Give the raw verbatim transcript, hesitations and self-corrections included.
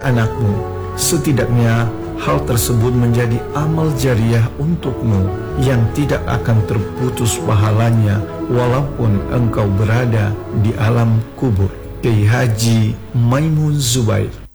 anak-anakmu. Setidaknya hal tersebut menjadi amal jariah untukmu yang tidak akan terputus pahalanya walaupun engkau berada di alam kubur. Kiai Haji Maimun Zubair.